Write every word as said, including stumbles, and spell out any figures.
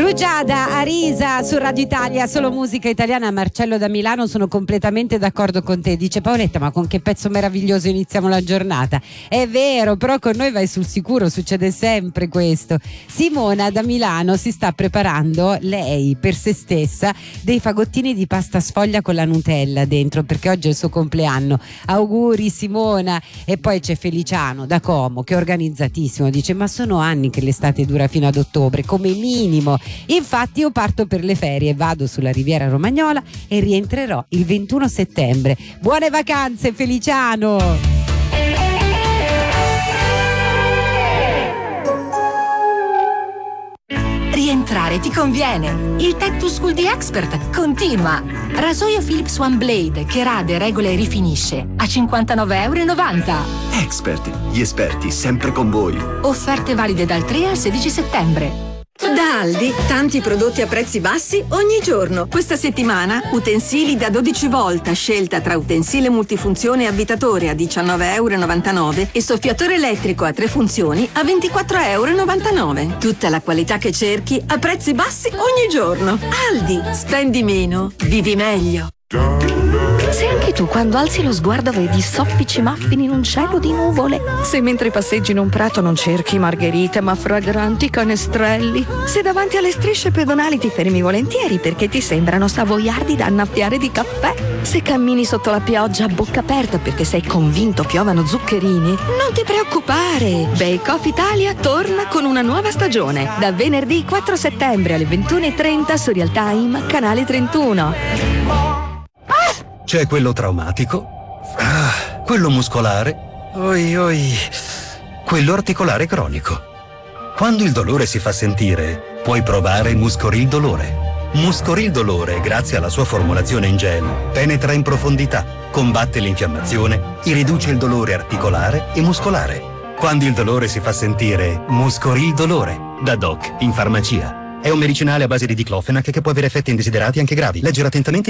Rugiada, Arisa su Radio Italia, solo musica italiana. Marcello da Milano, sono completamente d'accordo con te. Dice Paoletta, ma con che pezzo meraviglioso iniziamo la giornata. È vero, però con noi vai sul sicuro, succede sempre questo. Simona da Milano si sta preparando, lei per se stessa, dei fagottini di pasta sfoglia con la Nutella dentro, perché oggi è il suo compleanno. Auguri Simona. E poi c'è Feliciano da Como che è organizzatissimo, dice ma sono anni che l'estate dura fino ad ottobre come minimo. Infatti io parto per le ferie, vado sulla Riviera Romagnola e rientrerò il ventuno settembre. Buone vacanze Feliciano! Rientrare ti conviene. Il Tech to School di Expert continua. Rasoio Philips One Blade che rade, regola e rifinisce a cinquantanove e novanta euro. Expert, gli esperti sempre con voi. Offerte valide dal tre al sedici settembre. Da Aldi, tanti prodotti a prezzi bassi ogni giorno. Questa settimana, utensili da dodici volt, scelta tra utensile multifunzione e avvitatore a diciannove e novantanove euro e soffiatore elettrico a tre funzioni a ventiquattro e novantanove euro. Tutta la qualità che cerchi a prezzi bassi ogni giorno. Aldi, spendi meno, vivi meglio. Se anche tu quando alzi lo sguardo vedi soffici muffin in un cielo di nuvole, se mentre passeggi in un prato non cerchi margherite ma fragranti canestrelli, se davanti alle strisce pedonali ti fermi volentieri perché ti sembrano savoiardi da annaffiare di caffè, se cammini sotto la pioggia a bocca aperta perché sei convinto piovano zuccherini, non ti preoccupare, Bake Off Italia torna con una nuova stagione da venerdì quattro settembre alle ventuno e trenta su Real Time canale trentuno. C'è quello traumatico, ah, quello muscolare, oi oi, quello articolare cronico. Quando il dolore si fa sentire, puoi provare Muscoril Dolore. Muscoril Dolore, grazie alla sua formulazione in gel, penetra in profondità, combatte l'infiammazione e riduce il dolore articolare e muscolare. Quando il dolore si fa sentire, Muscoril Dolore, da Doc in farmacia. È un medicinale a base di diclofenac che può avere effetti indesiderati anche gravi. Leggere attentamente